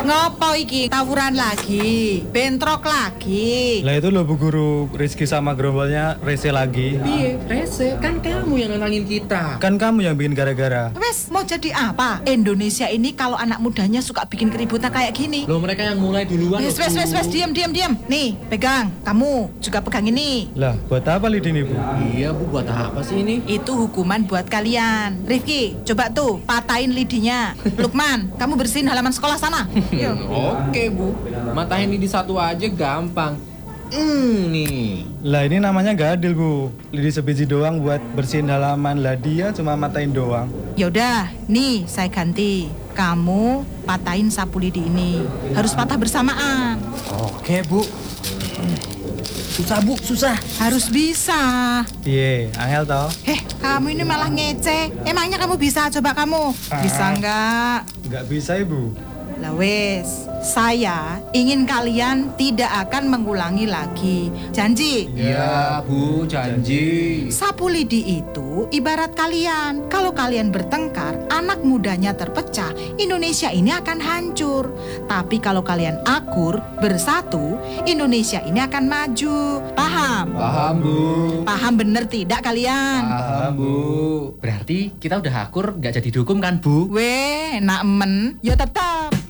Ngopo iki? Tawuran lagi, bentrok lagi. Lah itu loh Bu Guru, Rizky sama gerombolnya rese lagi. Piye, rese? Kan kamu yang nantangin kita. Kan kamu yang bikin gara-gara. Wes, mau jadi apa? Indonesia ini kalau anak mudanya suka bikin keributan kayak gini. Loh, mereka yang mulai duluan. Wes, loh, wes, Bu. diam. Nih, pegang. Kamu juga pegang ini. Lah, buat apa lidi ini Bu? Iya, Bu, buat apa sih ini? Itu hukuman buat kalian. Rifki, coba tuh patahin lidinya. Lukman, kamu bersihin halaman sekolah sana. Yuk. Oke, Bu. Matahin ini satu aja gampang. Nih. Lah ini namanya gak adil Bu. Lidi sebiji doang buat bersihin halaman. Lah dia cuma matain doang. Yaudah, nih saya ganti. Kamu patahin sapu lidi ini. Harus patah bersamaan. Oke, Bu. Susah, Bu, susah. Harus bisa. Iya, angel toh. Kamu ini malah ngece. Emangnya kamu bisa? Coba kamu. Bisa nggak? Nggak bisa Ibu. Lah wes, saya ingin kalian tidak akan mengulangi lagi. Janji? Iya, Bu, janji. Sapu lidi itu ibarat kalian. Kalau kalian bertengkar, anak mudanya terpecah, Indonesia ini akan hancur. Tapi kalau kalian akur, bersatu, Indonesia ini akan maju. Paham? Paham, Bu. Paham bener tidak kalian? Paham, Bu. Berarti kita udah akur, nggak jadi dihukum kan, Bu? Weh, nak men, ya tetap.